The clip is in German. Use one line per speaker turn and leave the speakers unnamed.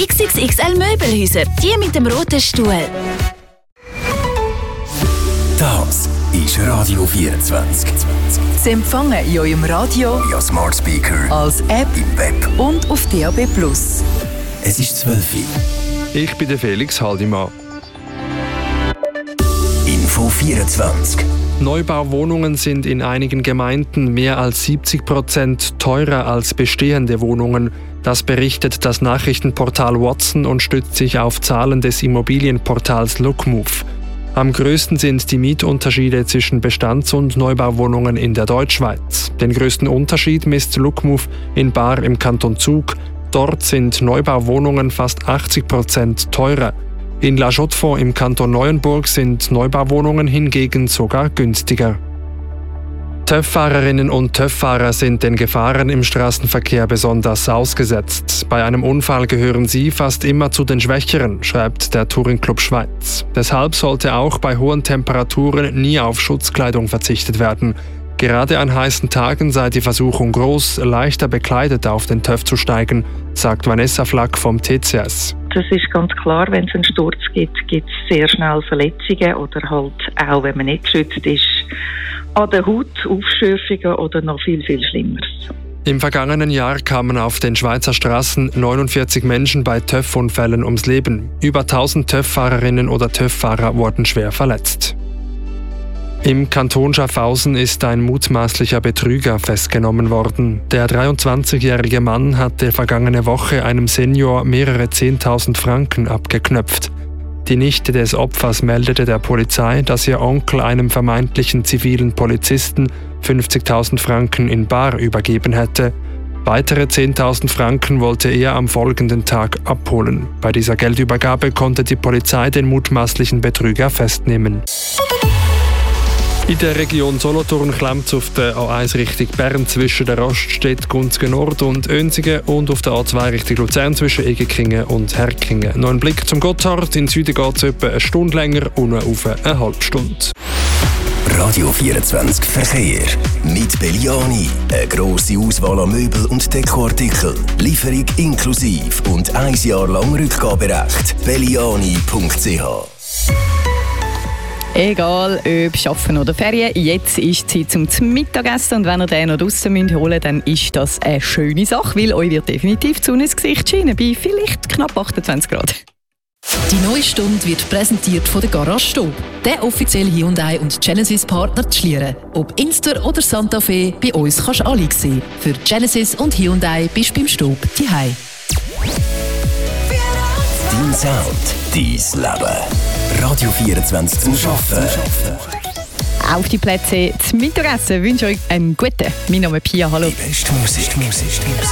XXXL Möbelhäuser, die mit dem roten Stuhl.
Das ist Radio 24.
Sie empfangen in eurem Radio,
via Smart Speaker,
als App
im Web
und auf DAB+.
Es ist 12 Uhr.
Ich bin der Felix Haldimann.
Info 24.
Neubauwohnungen sind in einigen Gemeinden mehr als 70% teurer als bestehende Wohnungen. Das berichtet das Nachrichtenportal Watson und stützt sich auf Zahlen des Immobilienportals Lookmove. Am größten sind die Mietunterschiede zwischen Bestands- und Neubauwohnungen in der Deutschschweiz. Den größten Unterschied misst Lookmove in Baar im Kanton Zug. Dort sind Neubauwohnungen fast 80% teurer. In La Chaux-de-Fonds im Kanton Neuenburg sind Neubauwohnungen hingegen sogar günstiger. TÜV-Fahrerinnen und TÜV-Fahrer sind den Gefahren im Straßenverkehr besonders ausgesetzt. Bei einem Unfall gehören sie fast immer zu den Schwächeren, schreibt der Touring Club Schweiz. Deshalb sollte auch bei hohen Temperaturen nie auf Schutzkleidung verzichtet werden. Gerade an heißen Tagen sei die Versuchung groß, leichter bekleidet auf den TÜV zu steigen, sagt Vanessa Flack vom TCS.
Das ist ganz klar, wenn es einen Sturz gibt, gibt es sehr schnell Verletzungen oder halt auch, wenn man nicht geschützt ist, an der Haut Aufschürfungen oder noch viel, viel Schlimmeres.
Im vergangenen Jahr kamen auf den Schweizer Straßen 49 Menschen bei TÜV-Unfällen ums Leben. Über 1000 TÜV-Fahrerinnen oder TÜV-Fahrer wurden schwer verletzt. Im Kanton Schaffhausen ist ein mutmaßlicher Betrüger festgenommen worden. Der 23-jährige Mann hatte vergangene Woche einem Senior mehrere 10.000 Franken abgeknöpft. Die Nichte des Opfers meldete der Polizei, dass ihr Onkel einem vermeintlichen zivilen Polizisten 50.000 Franken in bar übergeben hätte. Weitere 10.000 Franken wollte er am folgenden Tag abholen. Bei dieser Geldübergabe konnte die Polizei den mutmaßlichen Betrüger festnehmen. In der Region Solothurn klemmt es auf der A1 Richtung Bern zwischen der Raststätte Gunzgen Nord und Önsigen und auf der A2 Richtung Luzern zwischen Egekingen und Herkingen. Noch ein Blick zum Gotthard. In Süden geht es etwa eine Stunde länger, unten auf eine halbe Stunde.
Radio 24 Verkehr. Mit Belliani. Eine grosse Auswahl an Möbel- und Dekoartikeln. Lieferung inklusive und 1 Jahr lang Rückgaberecht. belliani.ch.
Egal ob Arbeiten oder Ferien, jetzt ist die Zeit zum Mittagessen und wenn ihr den noch draussen holen müsst, dann ist das eine schöne Sache, weil euch wird definitiv die Sonne ins Gesicht scheinen, bei vielleicht knapp 28 Grad.
Die neue Stunde wird präsentiert von der Garage Stob, der offizielle Hyundai und Genesis-Partner zu Schlieren. Ob Inster oder Santa Fe, bei uns kannst du alle sehen. Für Genesis und Hyundai bist du beim Stob daheim.
Dein Sound, dein Leben. Radio 24 zum Arbeiten.
Auf die Plätze zum Mittagessen wünsche ich euch einen guten. Mein Name ist Pia, hallo.
Die beste Musik.